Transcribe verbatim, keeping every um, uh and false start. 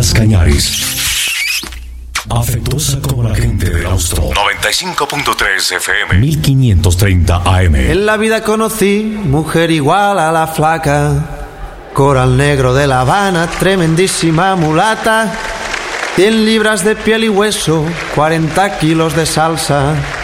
Tomás Cañaris. Afectuosa como la gente del Austro. noventa y cinco punto tres F M. mil quinientos treinta A M. En la vida conocí mujer igual a la flaca. Coral negro de La Habana, tremendísima mulata. cien libras de piel y hueso, cuarenta kilos de salsa.